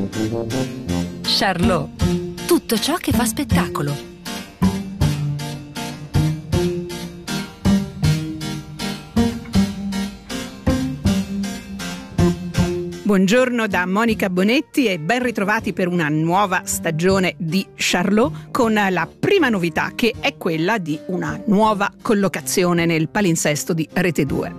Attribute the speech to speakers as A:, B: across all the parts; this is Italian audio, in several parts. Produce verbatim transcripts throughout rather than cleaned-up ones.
A: Charlot, tutto ciò che fa spettacolo.
B: Buongiorno da Monica Bonetti e ben ritrovati per una nuova stagione di Charlot, con la prima novità, che è quella di una nuova collocazione nel palinsesto di Rete due.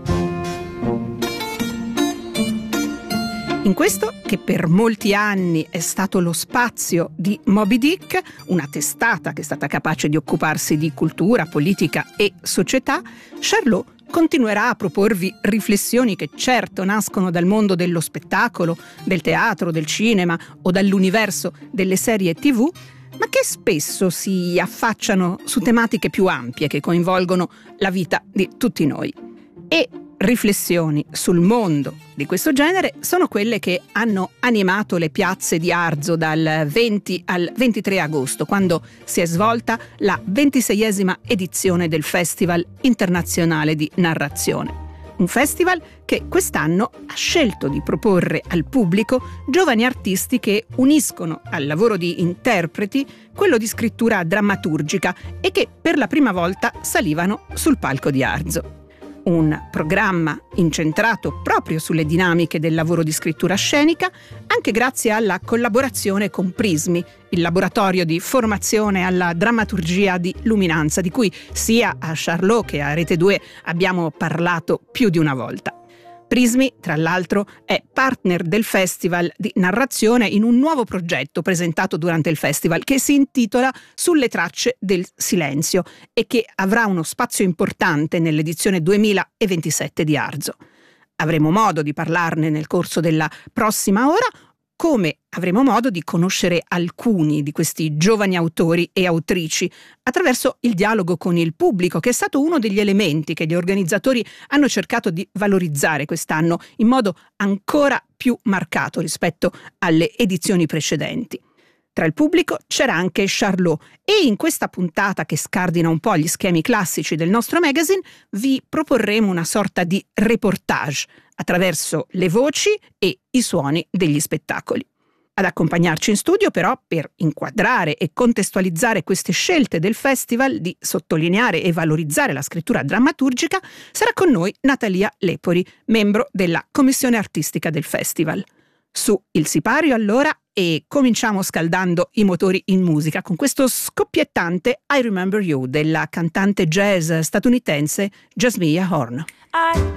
B: In questo, che per molti anni è stato lo spazio di Moby Dick, una testata che è stata capace di occuparsi di cultura, politica e società, Charlot continuerà a proporvi riflessioni che certo nascono dal mondo dello spettacolo, del teatro, del cinema o dall'universo delle serie tivù, ma che spesso si affacciano su tematiche più ampie che coinvolgono la vita di tutti noi. E riflessioni sul mondo di questo genere sono quelle che hanno animato le piazze di Arzo dal venti al ventitré agosto, quando si è svolta la ventiseiesima edizione del Festival Internazionale di Narrazione. Un festival che quest'anno ha scelto di proporre al pubblico giovani artisti che uniscono al lavoro di interpreti quello di scrittura drammaturgica e che per la prima volta salivano sul palco di Arzo. Un programma incentrato proprio sulle dinamiche del lavoro di scrittura scenica, anche grazie alla collaborazione con Prismi, il laboratorio di formazione alla drammaturgia di Luminanza, di cui sia a Charlot che a Rete due abbiamo parlato più di una volta. Prismi, tra l'altro, è partner del Festival di Narrazione in un nuovo progetto presentato durante il festival che si intitola Sulle tracce del silenzio e che avrà uno spazio importante nell'edizione duemilaventisette di Arzo. Avremo modo di parlarne nel corso della prossima ora, come avremo modo di conoscere alcuni di questi giovani autori e autrici attraverso il dialogo con il pubblico, che è stato uno degli elementi che gli organizzatori hanno cercato di valorizzare quest'anno in modo ancora più marcato rispetto alle edizioni precedenti. Tra il pubblico c'era anche Charlot e in questa puntata, che scardina un po' gli schemi classici del nostro magazine, vi proporremo una sorta di reportage attraverso le voci e i suoni degli spettacoli. Ad accompagnarci in studio, però, per inquadrare e contestualizzare queste scelte del festival di sottolineare e valorizzare la scrittura drammaturgica, sarà con noi Natalia Lepori, membro della commissione artistica del festival. Su il sipario allora, e cominciamo scaldando i motori in musica con questo scoppiettante I Remember You della cantante jazz statunitense Jasmiyah Horn.
C: I